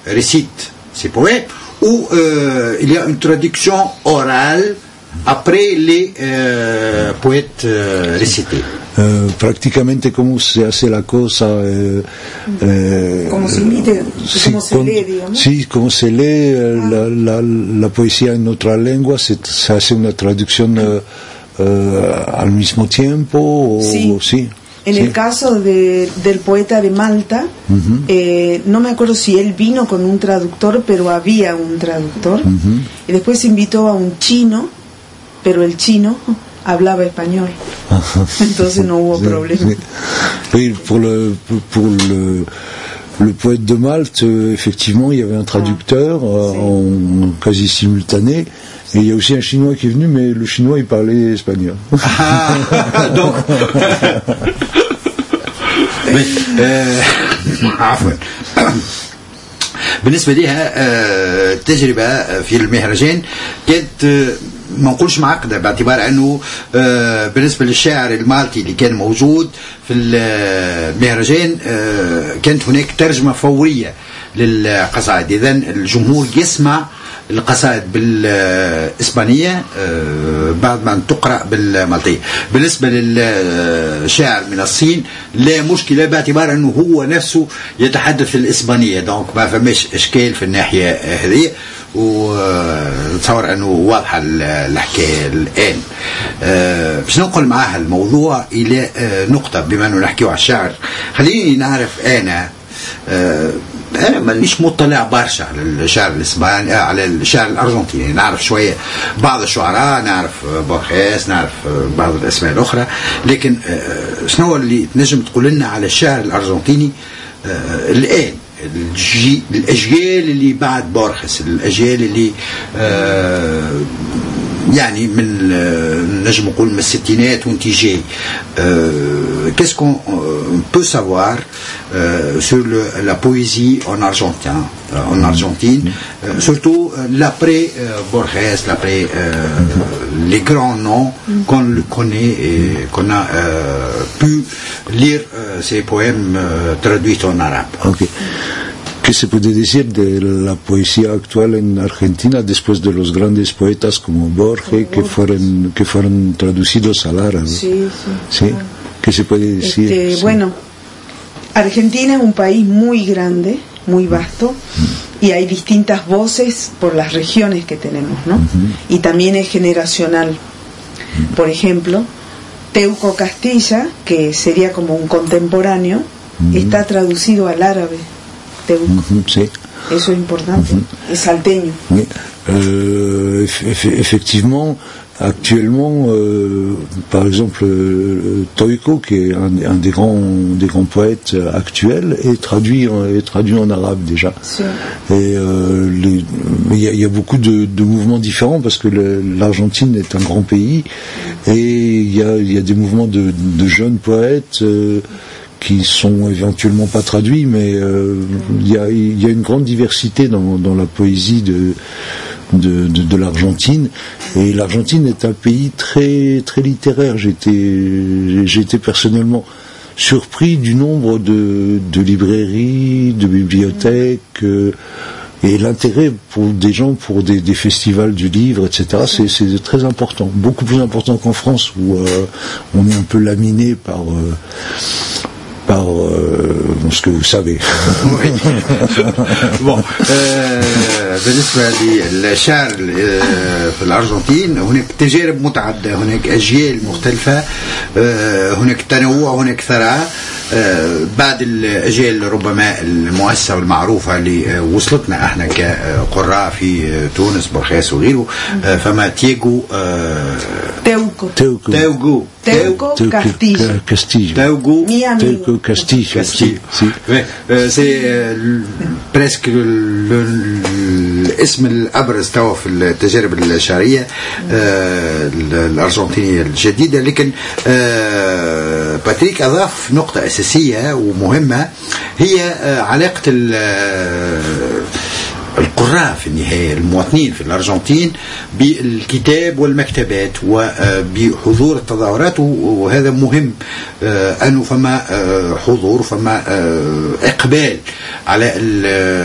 récite ses poèmes, ou il y a une traduction orale après les poètes récités. Prácticamente como se hace la cosa, como se lee, digamos. Sí, como se lee la poesía en otra lengua, se hace una traducción al mismo tiempo. Sí. En el caso del poeta de Malta, no me acuerdo si él vino con un traductor, pero había un traductor, y después invitó a un chino, pero el chino hablaba español, entonces no hubo problema. Oui, pour le poète de Malte, effectivement, il y avait un traducteur en quasi simultané, et il y a aussi un chinois qui est venu, mais le chinois il parlait espagnol. Donc عفوا. بالنسبة لها تجربة في المهرجان كانت ما نقولش معقدة، باعتبار أنه بالنسبة للشاعر المالتي اللي كان موجود في المهرجان كانت هناك ترجمة فورية للقصائد، إذن الجمهور يسمع القصائد بالإسبانية بعد ما تقرأ بالمالتية. بالنسبة للشاعر من الصين لا مشكلة، باعتبار أنه هو نفسه يتحدث الإسبانية، دونك ما فماش إشكال في الناحية هذه، وتصور أنه واضحة الحكاية الآن. باش ننقل معها الموضوع إلى نقطة، بما أنه نحكيه على الشعر خليني نعرف أنا مانيش مطلع برشا على الشعر الاسباني، على الشعر الارجنتيني، نعرف شويه بعض الشعراء، نعرف بورخيس، نعرف بعض الاسماء الاخرى، لكن شنو اللي تنجم تقول لنا على الشعر الارجنتيني الان، الاجيال اللي بعد بورخيس، الاجيال اللي يعني من نجم نقول من الستينات وانت جاي، qu'est-ce qu'on peut savoir sur la poésie en Argentine, surtout l'après Borges, l'après les grands noms qu'on le connaît et qu'on a pu lire ces poèmes traduits en arabe. Okay. ¿Qué se puede decir de la poesía actual en Argentina después de los grandes poetas como Borges que fueron traducidos al árabe? Sí. ¿Qué se puede decir? Bueno, Argentina es un país muy grande, muy vasto, y hay distintas voces por las regiones que tenemos, ¿no? Y también es generacional. Por ejemplo, Teuco Castilla, que sería como un contemporáneo, está traducido al árabe. Sí. Eso es importante, es salteño. Oui. Effectivement, actuellement, par exemple, Teuco, qui est un des grands poètes actuels, est traduit en arabe déjà. Et il y a beaucoup de mouvements différents parce que l'Argentine est un grand pays, et il y a des mouvements de jeunes poètes qui sont éventuellement pas traduits, mais il y a une grande diversité dans la poésie de l'Argentine, et l'Argentine est un pays très très littéraire. J'ai été personnellement surpris du nombre de librairies, de bibliothèques, et l'intérêt pour des gens pour des festivals du livre, etc. C'est très important, beaucoup plus important qu'en France où on est un peu laminé par ce que vous savez. bon, بالنسبة للشعر في الأرجنتين هناك تجارب متعددة، هناك أجيال مختلفة، هناك تنوع، هناك ثراء. بعد الأجيال ربما المؤسسة والمعروفة اللي وصلتنا احنا كقراء في تونس، بورخيس وغيره، فما تيغو Castillo. C'est presque الاسم الأبرز توا في التجارب الشعرية الأرجنتينية الجديدة. لكن باتريك أضاف نقطة أساسية ومهمة، هي علاقة القراء في النهاية، المواطنين في الأرجنتين، بالكتاب والمكتبات وبحضور التظاهرات، وهذا مهم أنه فما حضور، فما إقبال على